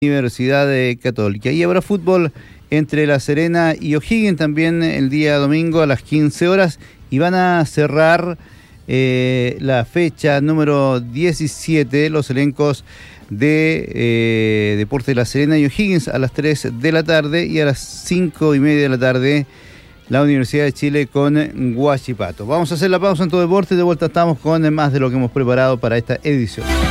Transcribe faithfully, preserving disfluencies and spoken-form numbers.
Universidad Católica. Y habrá fútbol entre La Serena y O'Higgins también el día domingo a las quince horas, y van a cerrar eh, la fecha número diecisiete, los elencos de eh, Deportes de La Serena y O'Higgins a las tres de la tarde, y a las cinco y media de la tarde la Universidad de Chile con Huachipato. Vamos a hacer la pausa en Todo Deporte y de vuelta estamos con más de lo que hemos preparado para esta edición.